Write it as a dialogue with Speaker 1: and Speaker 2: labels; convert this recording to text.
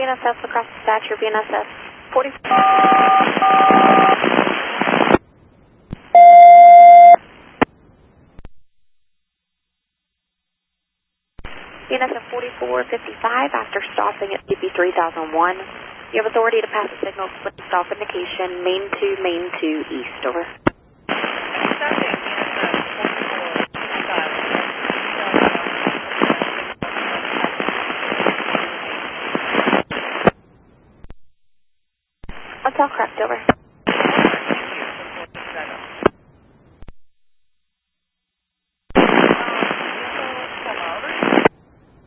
Speaker 1: BNSF across dispatcher, BNSF 40. BNSF 4455 after stopping at CP 3001. You have authority to pass a signal split stop indication, main 2 east, over. That's all correct, over.